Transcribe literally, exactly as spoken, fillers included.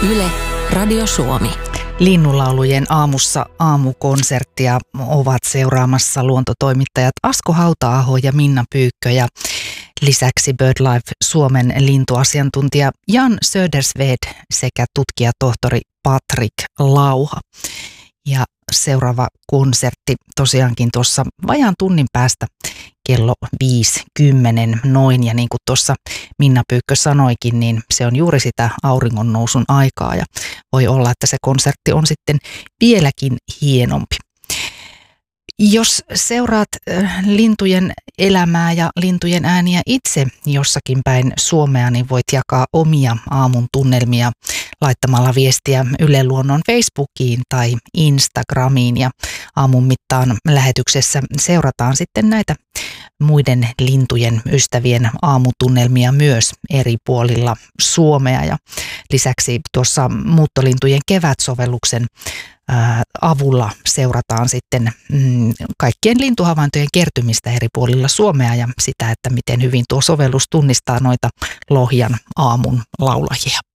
Yle, Radio Suomi. Linnunlaulujen aamussa aamukonserttia ovat seuraamassa luontotoimittajat Asko Hauta-aho ja Minna Pyykkö ja lisäksi BirdLife Suomen lintuasiantuntija Jan Södersved sekä tutkijatohtori Patrik Lauha. Ja seuraava konsertti tosiaankin tuossa vajaan tunnin päästä kello viisi kymmenen noin. Ja niin kuin tuossa Minna Pyykkö sanoikin, niin se on juuri sitä auringon nousun aikaa ja voi olla, että se konsertti on sitten vieläkin hienompi. Jos seuraat lintujen elämää ja lintujen ääniä itse jossakin päin Suomea, niin voit jakaa omia aamun tunnelmia laittamalla viestiä Yle Luonnon Facebookiin tai Instagramiin. Ja aamun mittaan lähetyksessä seurataan sitten näitä muiden lintujen ystävien aamutunnelmia myös eri puolilla Suomea. Ja lisäksi tuossa muuttolintujen kevätsovelluksen avulla seurataan sitten mm, kaikkien lintuhavaintojen kertymistä eri puolilla Suomea ja sitä, että miten hyvin tuo sovellus tunnistaa noita Lohjan aamun laulajia.